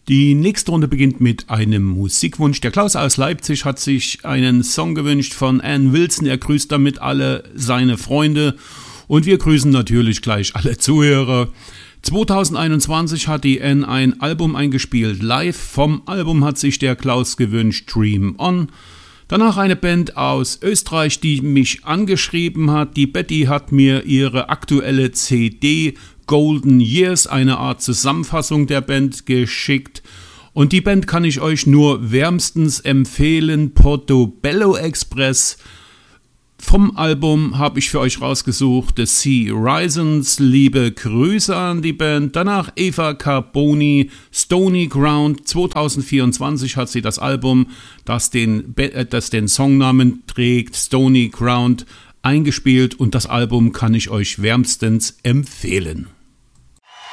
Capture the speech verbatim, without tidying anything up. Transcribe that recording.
Die nächste Runde beginnt mit einem Musikwunsch. Der Klaus aus Leipzig hat sich einen Song gewünscht von Ann Wilson. Er grüßt damit alle seine Freunde und wir grüßen natürlich gleich alle Zuhörer. zwanzig einundzwanzig hat die Ann ein Album eingespielt, live. Vom Album hat sich der Klaus gewünscht, Dream On. Danach eine Band aus Österreich, die mich angeschrieben hat. Die Betty hat mir ihre aktuelle C D Golden Years, eine Art Zusammenfassung der Band, geschickt. Und die Band kann ich euch nur wärmstens empfehlen, Portobello Express. Vom Album habe ich für euch rausgesucht The Sea Risons. Liebe Grüße an die Band. Danach Eva Carboni, Stony Ground. zwanzig vierundzwanzig hat sie das Album, das den, das den Songnamen trägt, Stony Ground, eingespielt. Und das Album kann ich euch wärmstens empfehlen.